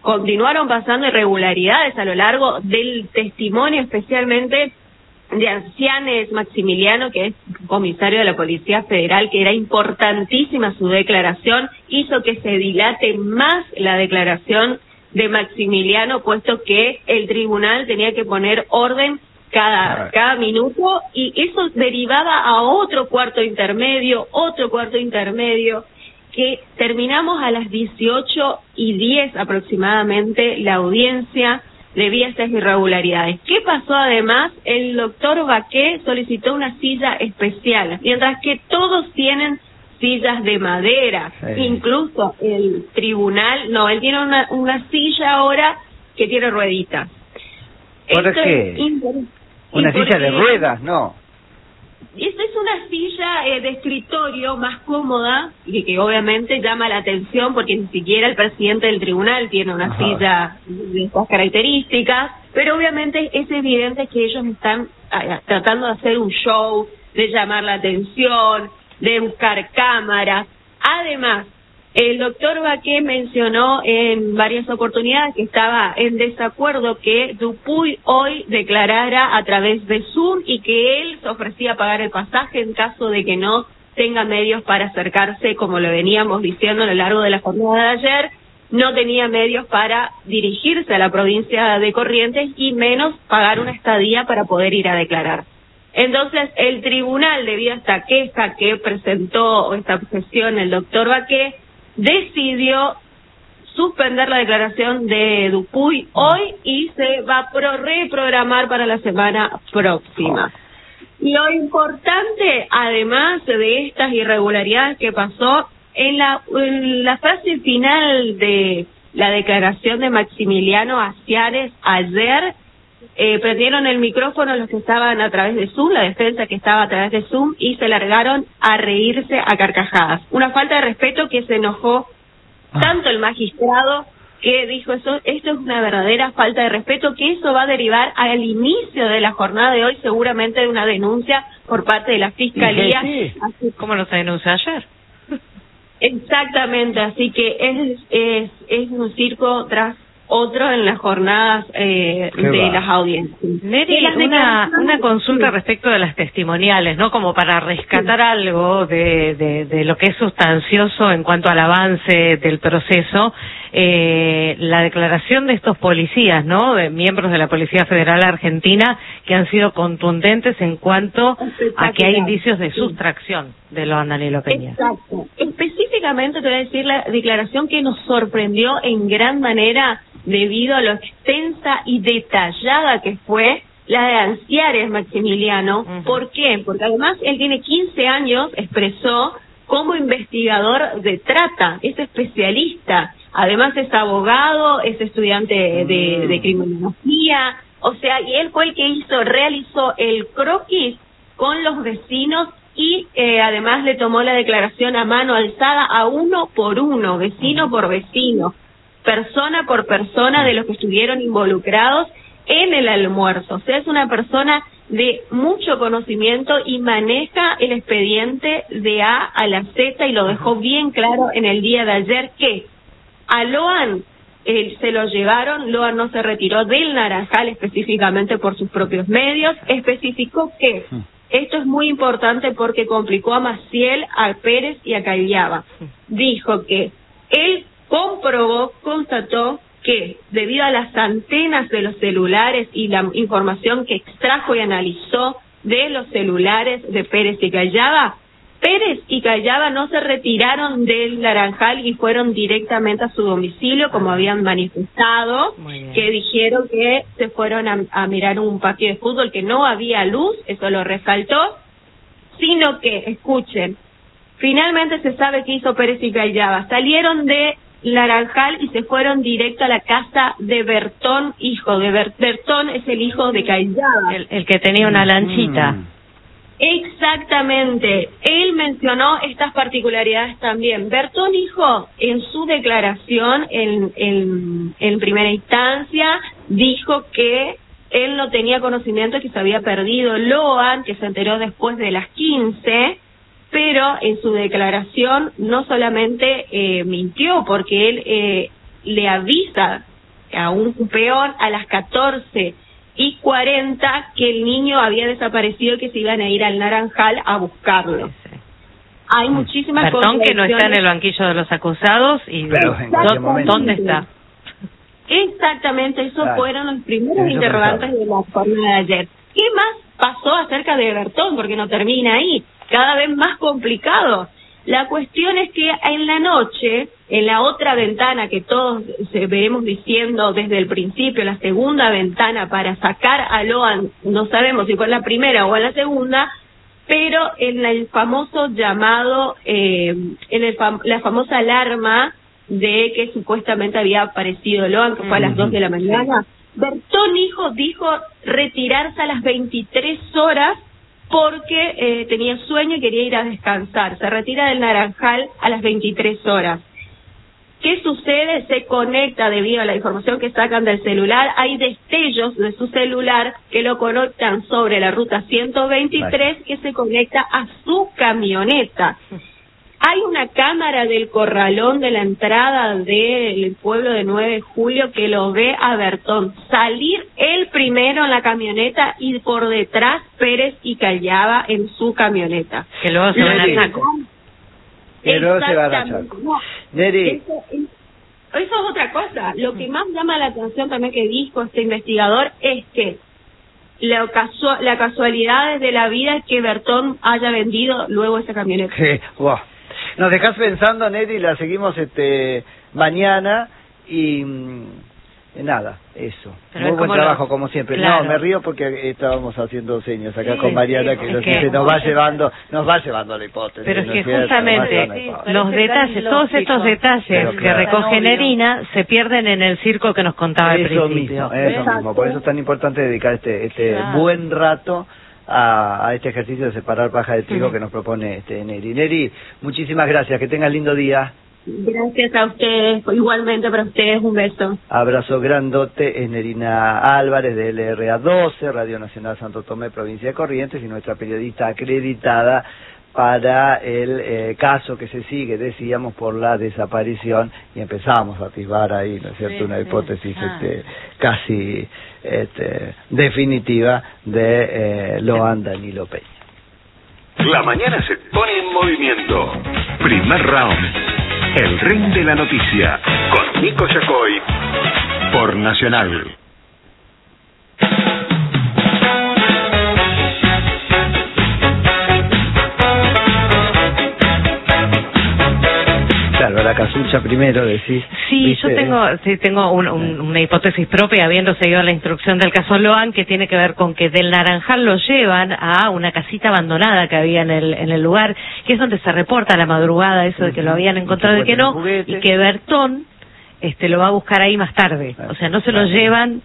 continuaron pasando irregularidades a lo largo del testimonio, especialmente de Ancianes Maximiliano, que es comisario de la Policía Federal, que era importantísima su declaración, hizo que se dilate más la declaración de Maximiliano, puesto que el tribunal tenía que poner orden cada minuto, y eso derivaba a otro cuarto intermedio, que terminamos a las 18:10 aproximadamente la audiencia debido a estas irregularidades. ¿Qué pasó además? El doctor Baqué solicitó una silla especial, mientras que todos tienen sillas de madera, incluso el tribunal, no, él tiene una silla ahora que tiene rueditas. ¿Por qué? Una silla de ruedas, no. Esta es una silla de escritorio más cómoda y que obviamente llama la atención porque ni siquiera el presidente del tribunal tiene una silla de estas características, pero obviamente es evidente que ellos están tratando de hacer un show, de llamar la atención, de buscar cámaras. Además, el doctor Baqué mencionó en varias oportunidades que estaba en desacuerdo que Dupuy hoy declarara a través de Zoom y que él se ofrecía a pagar el pasaje en caso de que no tenga medios para acercarse, como lo veníamos diciendo a lo largo de la jornada de ayer, no tenía medios para dirigirse a la provincia de Corrientes y menos pagar una estadía para poder ir a declarar. Entonces, el tribunal, debido a esta queja que presentó, esta objeción el doctor Baqué, decidió suspender la declaración de Dupuy hoy y se va a reprogramar para la semana próxima. Lo importante, además de estas irregularidades que pasó, en la frase final de la declaración de Maximiliano Ancianes ayer, prendieron el micrófono los que estaban a través de Zoom, la defensa que estaba a través de Zoom, y se largaron a reírse a carcajadas. Una falta de respeto que se enojó tanto el magistrado que dijo esto es una verdadera falta de respeto, que eso va a derivar al inicio de la jornada de hoy seguramente de una denuncia por parte de la Fiscalía. Sí. ¿Cómo no se denunció ayer? Exactamente, así que es un circo tras otro en las jornadas de las audiencias. Neri, una consulta respecto de las testimoniales, ¿no? Como para rescatar algo de lo que es sustancioso en cuanto al avance del proceso, la declaración de estos policías, ¿no? De miembros de la Policía Federal Argentina que han sido contundentes en cuanto a que hay indicios de sustracción de lo Danilo Peña. Exacto. Específicamente te voy a decir la declaración que nos sorprendió en gran manera debido a lo extensa y detallada que fue la de Ancianes Maximiliano. ¿Por qué? Porque además él tiene 15 años, expresó, como investigador de trata, es especialista, además es abogado, es estudiante de criminología, o sea, y él fue el que realizó el croquis con los vecinos y además le tomó la declaración a mano alzada a uno por uno, vecino por vecino, persona por persona de los que estuvieron involucrados en el almuerzo. O sea, es una persona de mucho conocimiento y maneja el expediente de A a la Z y lo dejó bien claro en el día de ayer que a Loan se lo llevaron, Loan no se retiró del Naranjal específicamente por sus propios medios, especificó que esto es muy importante porque complicó a Maciel, a Pérez y a Callaba. Dijo que él constató que debido a las antenas de los celulares y la información que extrajo y analizó de los celulares de Pérez y Callaba, Pérez y Callaba no se retiraron del Naranjal y fueron directamente a su domicilio, como habían manifestado, que dijeron que se fueron a mirar un partido de fútbol, que no había luz, eso lo resaltó, sino que, escuchen, finalmente se sabe qué hizo Pérez y Callaba, salieron de Naranjal y se fueron directo a la casa de Bertón, hijo de Bertón es el hijo de Callaba. El que tenía una lanchita. Exactamente, él mencionó estas particularidades también. Bertón, hijo, en su declaración en primera instancia, dijo que él no tenía conocimiento que se había perdido Loan, que se enteró después de las 15, pero en su declaración no solamente mintió, porque él le avisa a un peón a las 14:40 que el niño había desaparecido y que se iban a ir al Naranjal a buscarlo. Hay muchísimas cosas. Bertón, que no está en el banquillo de los acusados, y ¿dónde está? Exactamente, esos fueron los primeros interrogantes de la jornada de ayer. ¿Qué más pasó acerca de Bertón? Porque no termina ahí, cada vez más complicado. La cuestión es que en la noche, en la otra ventana que todos veremos diciendo desde el principio, la segunda ventana para sacar a Loan, no sabemos si fue en la primera o en la segunda, pero en el famoso llamado, la famosa alarma de que supuestamente había aparecido Loan, que fue a las 2 de la mañana, Bertón dijo retirarse a las 23 horas porque tenía sueño y quería ir a descansar. Se retira del Naranjal a las 23 horas. ¿Qué sucede? Se conecta debido a la información que sacan del celular. Hay destellos de su celular que lo conectan sobre la ruta 123 que se conecta a su camioneta. Hay una cámara del corralón de la entrada del pueblo de 9 de julio que lo ve a Bertón salir él primero en la camioneta y por detrás Pérez y Callaba en su camioneta. Que luego se van a Chaco. Que luego se van a Chaco. Neri. Eso es otra cosa. Lo que más llama la atención también que dijo este investigador es que la casualidad de la vida es que Bertón haya vendido luego esa camioneta. Sí, wow. Nos dejás pensando, Neri, la seguimos mañana y nada, eso. Pero muy buen trabajo como siempre. Claro. No, me río porque estábamos haciendo señas acá con Mariana que nos dice, nos va llevando a la hipótesis. Pero es que justamente los detalles, todos estos detalles que recoge Nerina se pierden en el circo que nos contaba al principio. Eso mismo, por eso es tan importante dedicar este buen rato a este ejercicio de separar paja de trigo que nos propone Neri. Neri, muchísimas gracias, que tengas lindo día. Gracias a ustedes, igualmente para ustedes, un beso. Abrazo grandote, es Nerina Álvarez de LRA12, Radio Nacional Santo Tomé, provincia de Corrientes, y nuestra periodista acreditada para el caso que se sigue, decíamos, por la desaparición, y empezamos a atisbar ahí, ¿no es cierto?, una hipótesis casi definitiva de Loan Danilo Peña. La mañana se pone en movimiento. Primer round. El ring de la noticia. Con Nico Yacoy. Por Nacional. Claro, la casucha primero, decís. Sí, ¿viste? yo tengo una hipótesis propia, habiendo seguido la instrucción del caso Loan, que tiene que ver con que del Naranjal lo llevan a una casita abandonada que había en el lugar, que es donde se reporta a la madrugada eso de que lo habían encontrado y que no, y que Bertón lo va a buscar ahí más tarde. O sea, no se lo llevan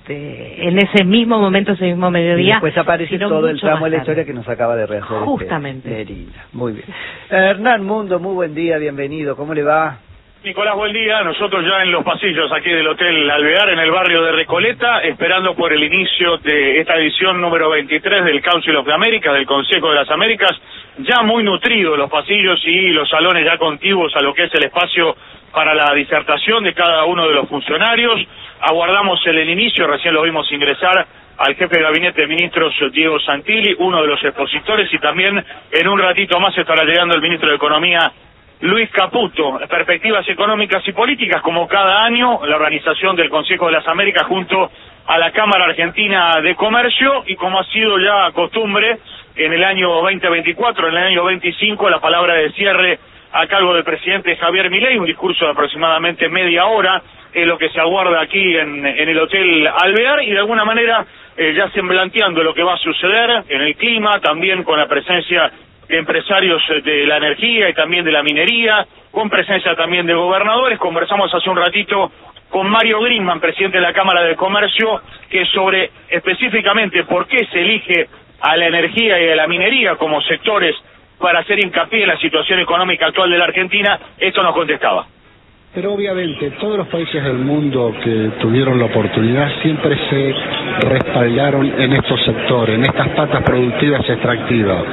en ese mismo momento, ese mismo mediodía. Y después aparece todo el tramo de la historia que nos acaba de rehacer. Justamente. Nerina. Muy bien. Hernán Mundo, muy buen día, bienvenido. ¿Cómo le va? Nicolás, buen día. Nosotros ya en los pasillos aquí del Hotel Alvear, en el barrio de Recoleta, esperando por el inicio de esta edición número 23 del Council of the Americas, del Consejo de las Américas, ya muy nutridos los pasillos y los salones ya contiguos a lo que es el espacio para la disertación de cada uno de los funcionarios. Aguardamos el inicio, recién lo vimos ingresar al jefe de gabinete de ministros Diego Santilli, uno de los expositores, y también en un ratito más estará llegando el ministro de Economía, Luis Caputo. Perspectivas económicas y políticas, como cada año, la organización del Consejo de las Américas junto a la Cámara Argentina de Comercio, y como ha sido ya costumbre en el año 2024, en el año 25, la palabra de cierre a cargo del presidente Javier Milei, un discurso de aproximadamente media hora, lo que se aguarda aquí en el Hotel Alvear, y de alguna manera ya semblanteando lo que va a suceder en el clima, también con la presencia de empresarios de la energía y también de la minería, con presencia también de gobernadores. Conversamos hace un ratito con Mario Grisman, presidente de la Cámara de Comercio, que sobre específicamente por qué se elige a la energía y a la minería como sectores para hacer hincapié en la situación económica actual de la Argentina, esto nos contestaba. Pero obviamente todos los países del mundo que tuvieron la oportunidad siempre se respaldaron en estos sectores, en estas patas productivas y extractivas.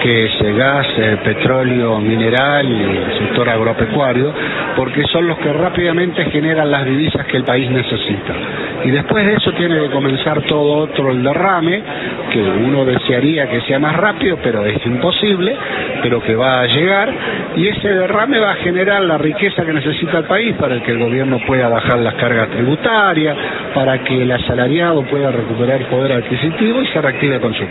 que es gas, petróleo, mineral y el sector agropecuario, porque son los que rápidamente generan las divisas que el país necesita. Y después de eso tiene que comenzar todo otro, el derrame, que uno desearía que sea más rápido, pero es imposible, pero que va a llegar, y ese derrame va a generar la riqueza que necesita el país para que el gobierno pueda bajar las cargas tributarias, para que el asalariado pueda recuperar poder adquisitivo y se reactive el consumo.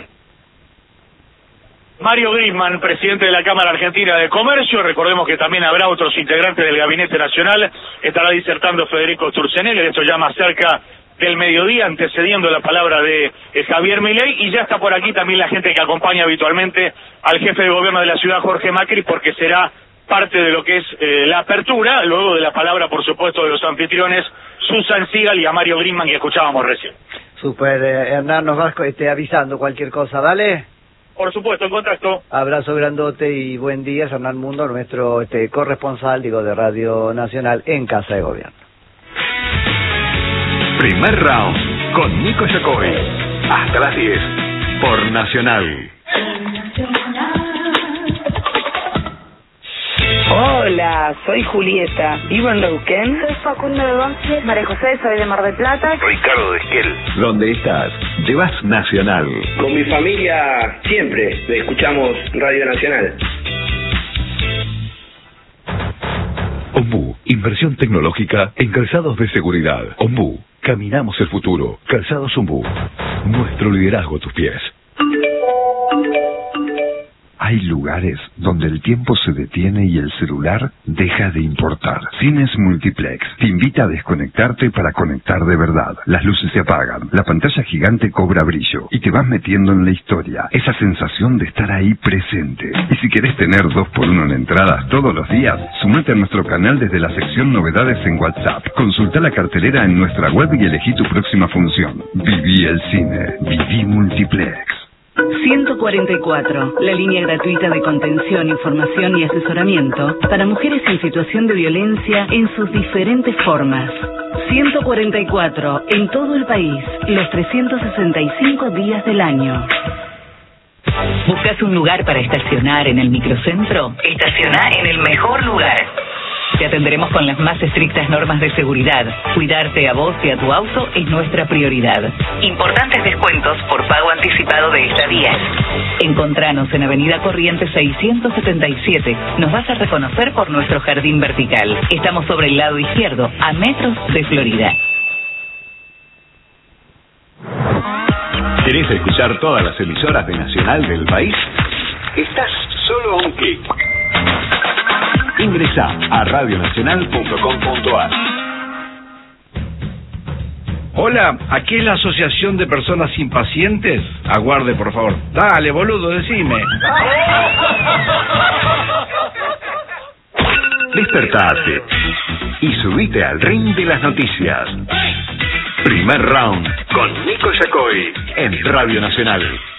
Mario Grisman, presidente de la Cámara Argentina de Comercio, recordemos que también habrá otros integrantes del Gabinete Nacional, estará disertando Federico Sturzenegger, esto ya más cerca del mediodía, antecediendo la palabra de Javier Milei, y ya está por aquí también la gente que acompaña habitualmente al jefe de gobierno de la ciudad, Jorge Macri, porque será parte de lo que es la apertura, luego de la palabra, por supuesto, de los anfitriones, Susan Sigal y a Mario Grisman, que escuchábamos recién. Super, Hernán, nos vas avisando cualquier cosa, ¿vale? Por supuesto, en contacto. Abrazo grandote y buen día, Hernán Mundo, nuestro corresponsal, de Radio Nacional en Casa de Gobierno. Primer round con Nico Yacoy. Hasta las 10 por Nacional. Hola, soy Julieta, vivo en Neuquén. Soy Facundo de Bonce, María José, soy de Mar del Plata. Ricardo de Esquel. ¿Dónde estás? Llevas Nacional. Con mi familia siempre escuchamos Radio Nacional. Ombú, inversión tecnológica en calzados de seguridad. Ombú, caminamos el futuro. Calzados Ombú, nuestro liderazgo a tus pies. Hay lugares donde el tiempo se detiene y el celular deja de importar. Cines Multiplex te invita a desconectarte para conectar de verdad. Las luces se apagan, la pantalla gigante cobra brillo y te vas metiendo en la historia. Esa sensación de estar ahí presente. Y si querés tener 2x1 en entradas todos los días, sumate a nuestro canal desde la sección Novedades en WhatsApp. Consulta la cartelera en nuestra web y elegí tu próxima función. Viví el cine. Viví Multiplex. 144, la línea gratuita de contención, información y asesoramiento para mujeres en situación de violencia en sus diferentes formas. 144, en todo el país, los 365 días del año. ¿Buscas un lugar para estacionar en el microcentro? Estaciona en el mejor lugar. Te atenderemos con las más estrictas normas de seguridad. Cuidarte a vos y a tu auto es nuestra prioridad. Importantes descuentos por pago anticipado de estadías. Encontranos en Avenida Corrientes 677. Nos vas a reconocer por nuestro jardín vertical. Estamos sobre el lado izquierdo, a metros de Florida. ¿Querés escuchar todas las emisoras de Nacional del país? Estás solo a un clic. Ingresa a radionacional.com.ar. Hola, aquí es la Asociación de Personas Impacientes. Aguarde, por favor. Dale, boludo, decime. Despertate y subite al ring de las noticias. Primer round con Nico Yacoy en Radio Nacional.